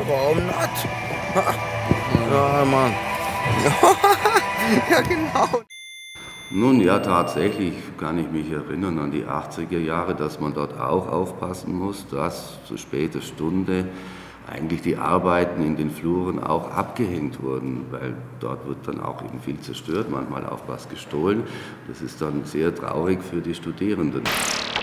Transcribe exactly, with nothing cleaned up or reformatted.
warum nicht? Ja, Mann. Ja, genau. Nun ja, tatsächlich kann ich mich erinnern an die achtziger Jahre, dass man dort auch aufpassen muss, dass zu später Stunde eigentlich die Arbeiten in den Fluren auch abgehängt wurden, weil dort wird dann auch eben viel zerstört, manchmal auch was gestohlen. Das ist dann sehr traurig für die Studierenden.